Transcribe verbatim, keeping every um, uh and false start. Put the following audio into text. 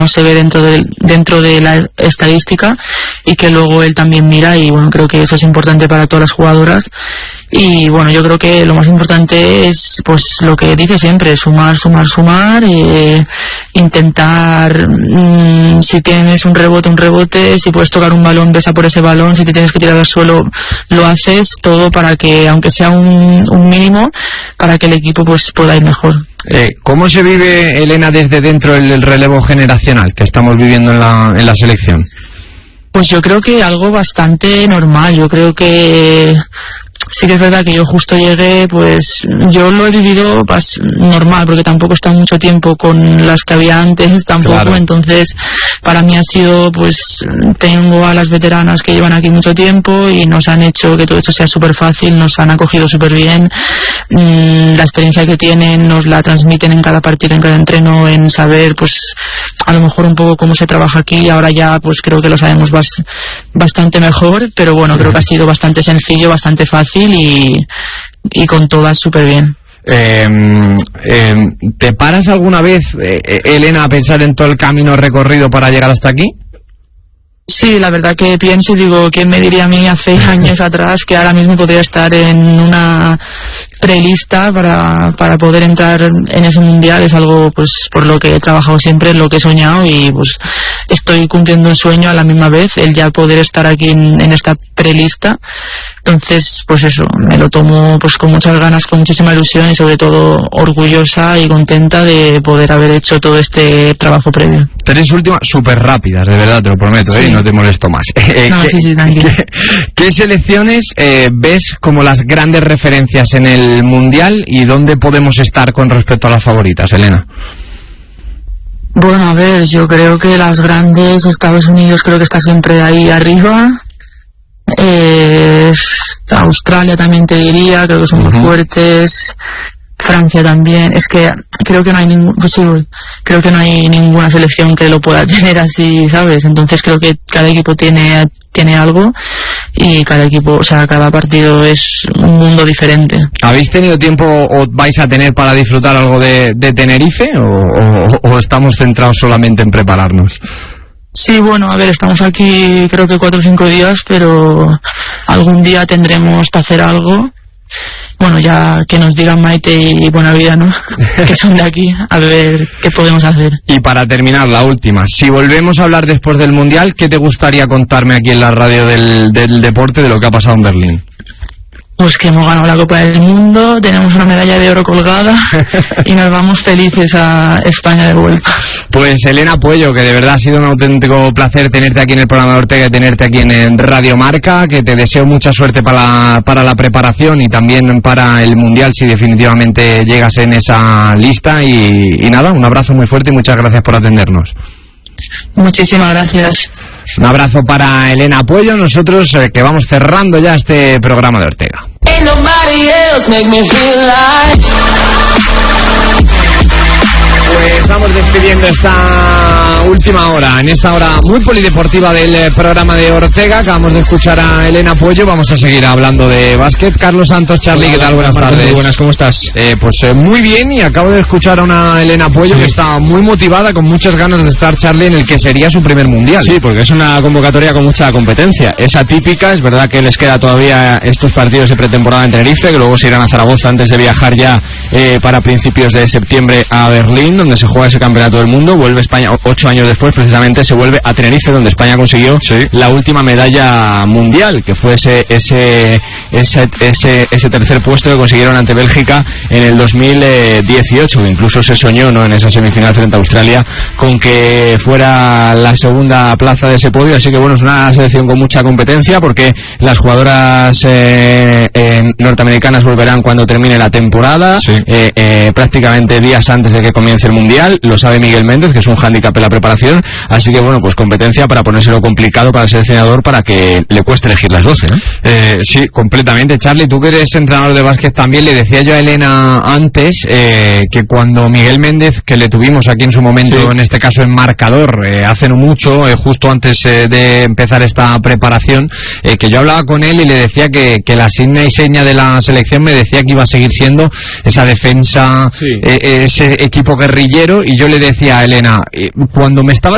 no se ve dentro de, dentro de la estadística y que luego él también mira, y bueno, creo que eso es importante para todas las jugadoras. Y bueno, yo creo que lo más importante es pues lo que dice siempre, sumar, sumar, sumar, eh, intentar, mmm, si tienes un rebote, un rebote, si puedes tocar un balón, besa por ese balón, si te tienes que tirar al suelo, lo haces, todo para que, aunque sea un, un mínimo, para que el equipo pues pueda ir mejor. Eh, ¿Cómo se vive, Elena, desde dentro el, el relevo generacional que estamos viviendo en la, en la selección? Pues yo creo que algo bastante normal, yo creo que sí que es verdad que yo justo llegué, pues yo lo he vivido pues, normal, porque tampoco he estado mucho tiempo con las que había antes, tampoco, claro. Entonces para mí ha sido, pues tengo a las veteranas que llevan aquí mucho tiempo y nos han hecho que todo esto sea súper fácil, nos han acogido súper bien, mm, la experiencia que tienen nos la transmiten en cada partido, en cada entreno, en saber pues a lo mejor un poco cómo se trabaja aquí, ahora ya pues creo que lo sabemos bas- bastante mejor, pero bueno, creo que ha sido bastante sencillo, bastante fácil y, y con todas súper bien. Eh, eh, ¿Te paras alguna vez, eh, Elena, a pensar en todo el camino recorrido para llegar hasta aquí? Sí, la verdad que pienso y digo, ¿quién me diría a mí hace años atrás que ahora mismo podría estar en una prelista para, para poder entrar en ese mundial? Es algo pues por lo que he trabajado siempre, lo que he soñado, y pues estoy cumpliendo un sueño a la misma vez, el ya poder estar aquí en, en esta prelista. Entonces, pues eso, me lo tomo pues con muchas ganas, con muchísima ilusión y sobre todo orgullosa y contenta de poder haber hecho todo este trabajo previo. Tres últimas súper rápidas, de verdad, te lo prometo, sí. ¿eh? No te molesto más. Eh, no, ¿qué, sí, sí, tranquilo. ¿qué, ¿Qué selecciones eh, ves como las grandes referencias en el Mundial y dónde podemos estar con respecto a las favoritas, Elena? Bueno, a ver, yo creo que las grandes, Estados Unidos creo que está siempre ahí arriba. Eh, Australia también te diría, creo que son muy uh-huh. fuertes. Francia también, es que creo que no hay ningún, pues sí, creo que no hay ninguna selección que lo pueda tener así, ¿sabes? Entonces creo que cada equipo tiene tiene algo y cada equipo, o sea, cada partido es un mundo diferente. ¿Habéis tenido tiempo o vais a tener para disfrutar algo de, de Tenerife o, o, o estamos centrados solamente en prepararnos? Sí, bueno, a ver, estamos aquí creo que cuatro o cinco días, pero algún día tendremos para hacer algo. Bueno, ya que nos digan Maite y Buenavida, ¿no? Que son de aquí, a ver qué podemos hacer. Y para terminar, la última. Si volvemos a hablar después del Mundial, ¿qué te gustaría contarme aquí en la radio del, del deporte de lo que ha pasado en Berlín? Pues que hemos ganado la Copa del Mundo, tenemos una medalla de oro colgada y nos vamos felices a España de vuelta. Pues Elena Puello, que de verdad ha sido un auténtico placer tenerte aquí en el programa de Ortega y tenerte aquí en Radio Marca, que te deseo mucha suerte para la, para la preparación y también para el Mundial si definitivamente llegas en esa lista y, y nada, un abrazo muy fuerte y muchas gracias por atendernos. Muchísimas gracias. Un abrazo para Elena Puello, nosotros eh, que vamos cerrando ya este programa de Ortega. Pues vamos despidiendo esta última hora, en esta hora muy polideportiva del eh, programa de Ortega. Acabamos de escuchar a Elena Puello, vamos a seguir hablando de básquet. Carlos Santos, Charly, ¿qué tal? Buenas tardes. Muy buenas, ¿cómo estás? Eh, pues eh, muy bien, y acabo de escuchar a una Elena Puello sí. que está muy motivada, con muchas ganas de estar, Charly, en el que sería su primer mundial. Sí, porque es una convocatoria con mucha competencia. Es atípica, es verdad que les queda todavía estos partidos de pretemporada en Tenerife, que luego se irán a Zaragoza antes de viajar ya eh, para principios de septiembre a Berlín, donde se juega ese campeonato del mundo. Vuelve España ocho años después, precisamente se vuelve a Tenerife, donde España consiguió sí. la última medalla mundial, que fue ese ese ese ese, ese tercer puesto que consiguieron ante Bélgica en el dos mil dieciocho, que incluso se soñó, ¿no?, en esa semifinal frente a Australia con que fuera la segunda plaza de ese podio. Así que bueno, es una selección con mucha competencia, porque las jugadoras eh, eh, norteamericanas volverán cuando termine la temporada, sí. eh, eh, prácticamente días antes de que comience el mundial. Lo sabe Miguel Méndez, que es un hándicap en la preparación, así que bueno, pues competencia para ponérselo complicado para el seleccionador, para que le cueste elegir las doce, ¿no? Eh, sí, completamente. Charly, tú que eres entrenador de básquet también, le decía yo a Elena antes eh, que cuando Miguel Méndez, que le tuvimos aquí en su momento, sí. en este caso en marcador, eh, hace no mucho, eh, justo antes eh, de empezar esta preparación, eh, que yo hablaba con él y le decía que, que la signa y seña de la selección me decía que iba a seguir siendo esa defensa, sí. eh, ese equipo guerrillero, y yo le decía a Elena, eh, cuando me estaba